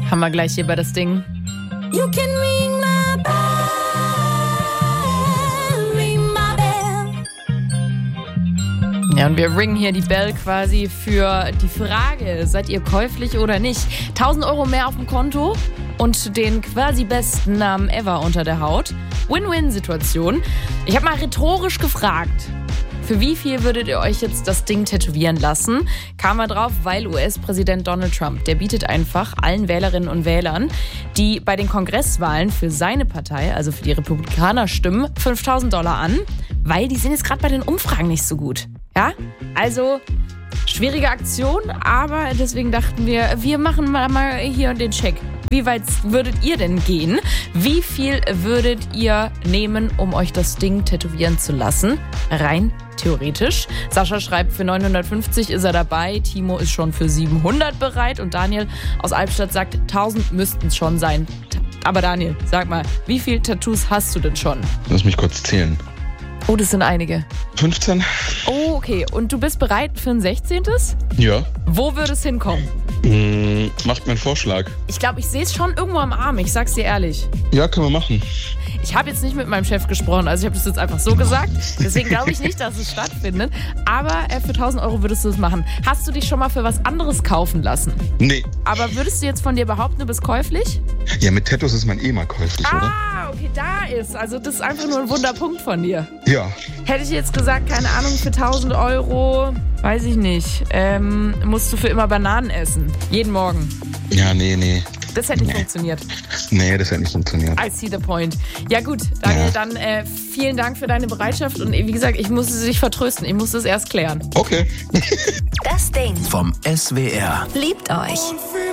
Haben wir gleich hier bei das Ding. You can ring my bell, ring my bell. Ja, und wir ringen hier die Bell quasi für die Frage, seid ihr käuflich oder nicht? 1.000 Euro mehr auf dem Konto und den quasi besten Namen ever unter der Haut. Win-Win-Situation. Ich habe mal rhetorisch gefragt, für wie viel würdet ihr euch jetzt das Ding tätowieren lassen? Kam mal drauf, weil US-Präsident Donald Trump, der bietet einfach allen Wählerinnen und Wählern, die bei den Kongresswahlen für seine Partei, also für die Republikaner stimmen, $5.000 an, weil die sind jetzt gerade bei den Umfragen nicht so gut. Ja, also schwierige Aktion, aber deswegen dachten wir machen mal hier den Check. Wie weit würdet ihr denn gehen? Wie viel würdet ihr nehmen, um euch das Ding tätowieren zu lassen? Rein theoretisch. Sascha schreibt, für 950 ist er dabei. Timo ist schon für 700 bereit. Und Daniel aus Albstadt sagt, 1000 müssten es schon sein. Aber Daniel, sag mal, wie viele Tattoos hast du denn schon? Lass mich kurz zählen. Oh, das sind einige. 15? Oh, okay. Und du bist bereit für ein 16.? Ja. Wo würde es hinkommen? Macht mir einen Vorschlag. Ich glaube, ich sehe es schon irgendwo am Arm. Ich sag's dir ehrlich. Ja, können wir machen. Ich habe jetzt nicht mit meinem Chef gesprochen, also ich habe das jetzt einfach so gesagt. Deswegen glaube ich nicht, dass es stattfindet. Aber für 1.000 Euro würdest du es machen. Hast du dich schon mal für was anderes kaufen lassen? Nee. Aber würdest du jetzt von dir behaupten, du bist käuflich? Ja, mit Tattoos ist man eh mal käuflich, oder? Ah, okay, da ist. Also das ist einfach nur ein Wunderpunkt von dir. Ja. Hätte ich jetzt gesagt, keine Ahnung, für 1.000 Euro, weiß ich nicht, musst du für immer Bananen essen. Jeden Morgen. Ja, nee. Das hätte nicht funktioniert. Nee, das hätte nicht funktioniert. I see the point. Ja gut, Daniel, Ja. dann vielen Dank für deine Bereitschaft. Und wie gesagt, ich musste dich vertrösten. Ich musste es erst klären. Okay. Das Ding. Vom SWR. Liebt euch.